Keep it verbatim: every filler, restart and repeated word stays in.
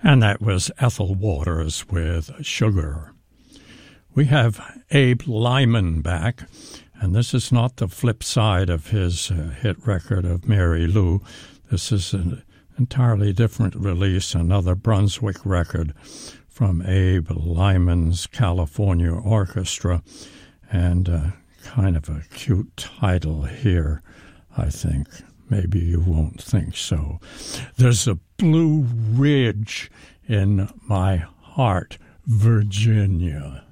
And that was Ethel Waters with Sugar. We have Abe Lyman back, and this is not the flip side of his uh, hit record of Mary Lou. This is an entirely different release, another Brunswick record from Abe Lyman's California Orchestra, and uh, kind of a cute title here, I think. Maybe you won't think so. There's a Blue Ridge in my heart, Virginia.